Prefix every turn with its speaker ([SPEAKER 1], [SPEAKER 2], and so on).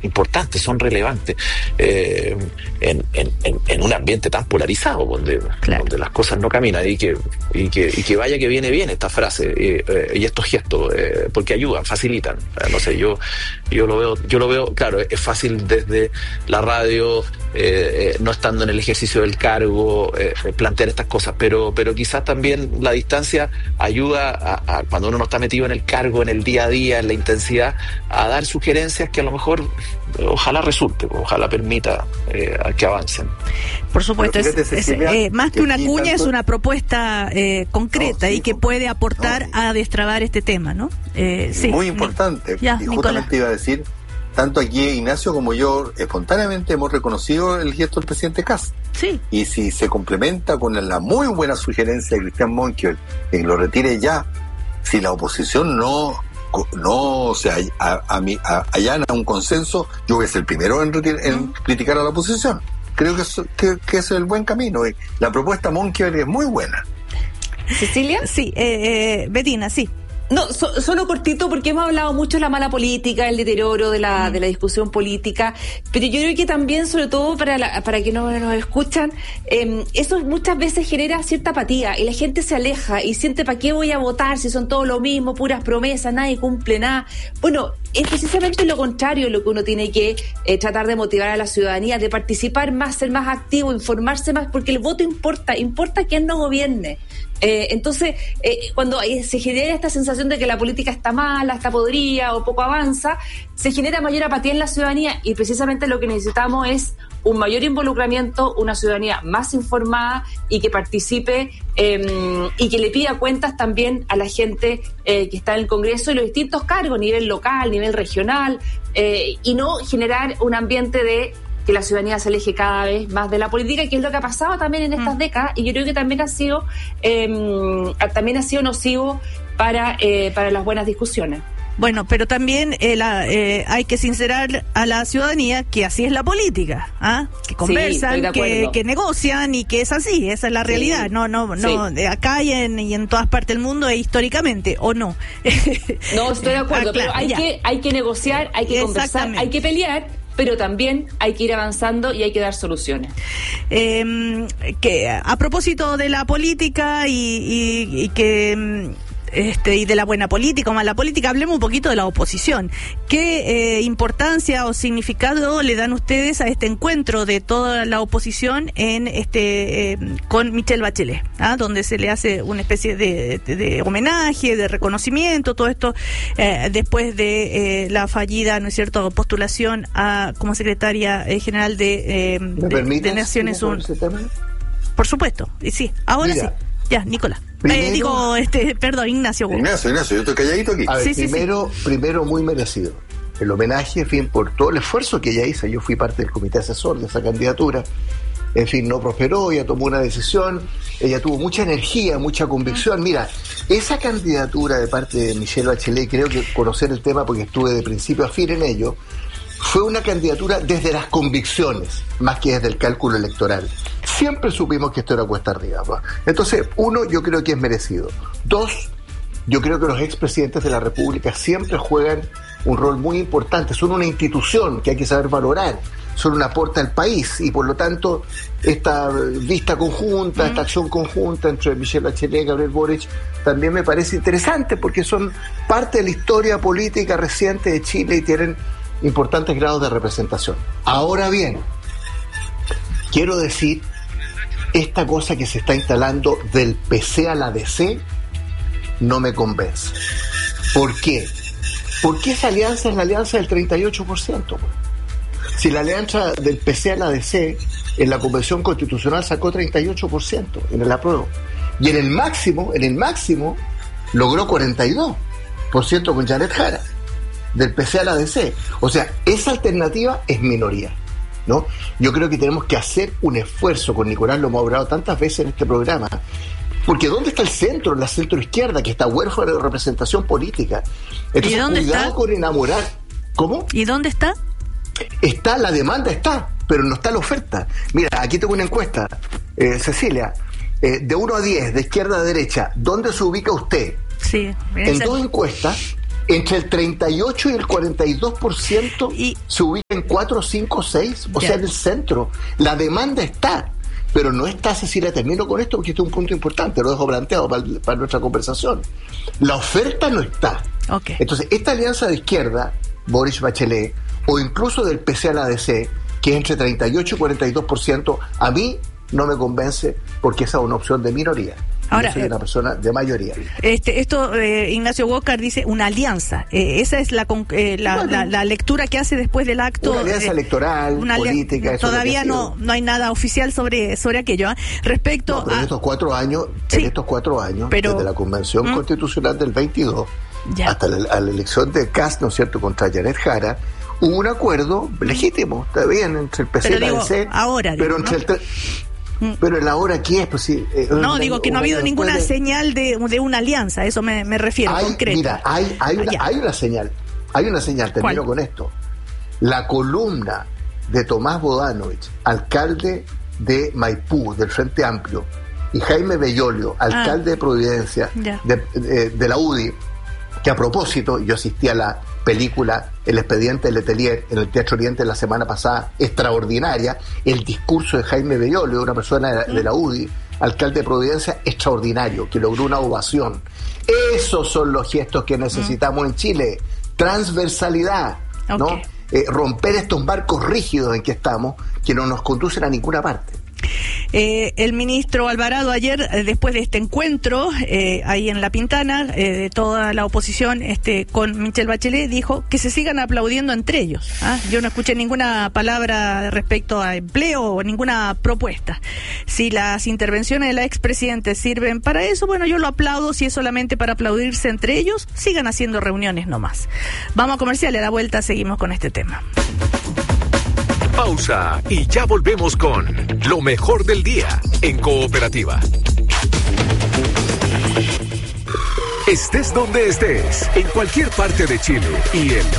[SPEAKER 1] importantes, son relevantes en un ambiente tan polarizado donde las cosas no caminan y que vaya que viene bien esta frase y estos gestos porque ayudan, facilitan. No sé, yo lo veo, claro, es fácil desde la radio, no estando en el ejercicio del cargo, plantear estas cosas, pero quizás también la distancia ayuda a cuando uno no está metido en el cargo, en el día a día, en la intensidad, a dar sugerencias que a lo mejor ojalá resulte, ojalá permita que avancen.
[SPEAKER 2] Por supuesto, más que una cuña, es una propuesta concreta y que puede aportar a destrabar este tema, ¿no?
[SPEAKER 3] Sí, muy importante. Y justamente iba a decir, tanto aquí Ignacio como yo espontáneamente hemos reconocido el gesto del presidente Kast.
[SPEAKER 2] Sí.
[SPEAKER 3] Y si se complementa con la muy buena sugerencia de Cristian Monkeberg de que lo retire ya, si la oposición no se allana un consenso, yo voy a ser el primero en criticar a la oposición. Creo que es el buen camino. La propuesta Monkeberg es muy buena.
[SPEAKER 4] ¿Cecilia?
[SPEAKER 2] Sí, Betina, sí.
[SPEAKER 4] No, solo cortito, porque hemos hablado mucho de la mala política, el deterioro de la discusión política, pero yo creo que también, sobre todo para que no nos escuchan, eso muchas veces genera cierta apatía y la gente se aleja y siente, ¿para qué voy a votar si son todo lo mismo, puras promesas, nadie cumple nada? Bueno, es precisamente lo contrario lo que uno tiene que tratar de motivar a la ciudadanía, de participar más, ser más activo, informarse más, porque el voto importa quién no gobierne. Entonces, cuando se genera esta sensación de que la política está mala, está podrida o poco avanza, se genera mayor apatía en la ciudadanía y precisamente lo que necesitamos es un mayor involucramiento, una ciudadanía más informada y que participe y que le pida cuentas también a la gente que está en el Congreso y los distintos cargos, nivel local, nivel regional, y no generar un ambiente de que la ciudadanía se aleje cada vez más de la política, que es lo que ha pasado también en estas décadas, y yo creo que también ha sido nocivo para las buenas discusiones.
[SPEAKER 2] Bueno, pero también hay que sincerar a la ciudadanía que así es la política, que conversan, que negocian y que es así, esa es la realidad. No, acá y en todas partes del mundo e históricamente, ¿o no?
[SPEAKER 4] No, estoy de acuerdo, pero hay que negociar, hay que conversar, hay que pelear, pero también hay que ir avanzando y hay que dar soluciones.
[SPEAKER 2] Que a propósito de la política y de la buena política o mala política, hablemos un poquito de la oposición. ¿Qué importancia o significado le dan ustedes a este encuentro de toda la oposición con Michelle Bachelet, donde se le hace una especie de homenaje, de reconocimiento, todo esto después de la fallida, ¿no es cierto?, postulación como secretaria general de Naciones Unidas? Por supuesto, y sí, ahora sí. Ya, Nicolás. Perdón, Ignacio,
[SPEAKER 3] yo estoy calladito aquí.
[SPEAKER 5] A ver, primero muy merecido. El homenaje, en fin, por todo el esfuerzo que ella hizo. Yo fui parte del comité asesor de esa candidatura. En fin, no prosperó, ella tomó una decisión, ella tuvo mucha energía, mucha convicción. Mira, esa candidatura de parte de Michelle Bachelet, creo que conocer el tema porque estuve de principio a fin en ello, fue una candidatura desde las convicciones, más que desde el cálculo electoral. Siempre supimos que esto era cuesta arriba, ¿no? Entonces, uno, yo creo que es merecido. Dos, yo creo que los expresidentes de la República siempre juegan un rol muy importante. Son una institución que hay que saber valorar. Son un aporte al país y, por lo tanto, esta vista conjunta, esta acción conjunta entre Michelle Bachelet y Gabriel Boric también me parece interesante porque son parte de la historia política reciente de Chile y tienen importantes grados de representación. Ahora bien, quiero decir, esta cosa que se está instalando del PC a la DC no me convence. ¿Por qué? Porque esa alianza es la alianza del 38%. Si la alianza del PC a la DC en la Convención Constitucional sacó 38% en el apruebo, y en el máximo logró 42% con Janet Jara, del PC a la DC. O sea, esa alternativa es minoría, ¿no? Yo creo que tenemos que hacer un esfuerzo, con Nicolás lo hemos hablado tantas veces en este programa, porque ¿dónde está el centro, la centro izquierda, que está huérfana de representación política? Entonces,
[SPEAKER 2] ¿y dónde
[SPEAKER 5] cuidado
[SPEAKER 2] está?
[SPEAKER 5] Con enamorar. ¿Cómo?
[SPEAKER 2] ¿Y dónde está?
[SPEAKER 5] Está, la demanda está, pero no está la oferta. Mira, aquí tengo una encuesta, Cecilia, de 1 a 10, de izquierda a derecha, ¿dónde se ubica usted?
[SPEAKER 2] Sí,
[SPEAKER 5] en dos encuestas, Entre el 38 y el 42% se ubica en 4, 5, 6, o sea, en el centro. La demanda está, pero no está, Cecilia, termino con esto porque este es un punto importante, lo dejo planteado para nuestra conversación. La oferta no está.
[SPEAKER 2] Okay.
[SPEAKER 5] Entonces, esta alianza de izquierda, Boric Bachelet, o incluso del PC a la DC, que es entre 38 y 42%, a mí no me convence porque esa es una opción de minoría.
[SPEAKER 2] Ahora,
[SPEAKER 5] yo soy una persona de mayoría.
[SPEAKER 2] Ignacio Walker dice una alianza. Esa es la lectura que hace después del acto.
[SPEAKER 5] Una alianza electoral, política. Eso
[SPEAKER 2] todavía no hay nada oficial sobre aquello. Respecto
[SPEAKER 5] pero
[SPEAKER 2] a...
[SPEAKER 5] en estos 4 años, desde la Convención Constitucional del 22 hasta la elección de Kast, ¿no es cierto?, contra Janet Jara, hubo un acuerdo legítimo, está bien, entre el PC y la DC. Pero entre el... Pero el ahora, ¿qué es? Pues sí,
[SPEAKER 2] digo que no ha habido ninguna señal de una alianza, eso me refiero, concreto.
[SPEAKER 5] Mira, hay una señal, termino
[SPEAKER 2] ¿Cuál?
[SPEAKER 5] con esto. La columna de Tomás Bodanovich, alcalde de Maipú, del Frente Amplio, y Jaime Bellolio, alcalde de Providencia, de la UDI, que a propósito, yo asistí a la película El expediente de Letelier en el Teatro Oriente la semana pasada, extraordinaria, el discurso de Jaime Bellolio, una persona de la UDI, alcalde de Providencia, extraordinario, que logró una ovación. Esos son los gestos que necesitamos en Chile, transversalidad, ¿no? Romper estos marcos rígidos en que estamos, que no nos conducen a ninguna parte.
[SPEAKER 2] El ministro Alvarado ayer, después de este encuentro ahí en La Pintana, de toda la oposición con Michelle Bachelet, dijo que se sigan aplaudiendo entre ellos. Yo no escuché ninguna palabra respecto a empleo o ninguna propuesta. Si las intervenciones de la expresidente sirven para eso, bueno, yo lo aplaudo. Si es solamente para aplaudirse entre ellos, sigan haciendo reuniones nomás. Vamos a comercial, a la vuelta seguimos con este tema.
[SPEAKER 6] Pausa y ya volvemos con lo mejor del día en Cooperativa. Estés donde estés, en cualquier parte de Chile y el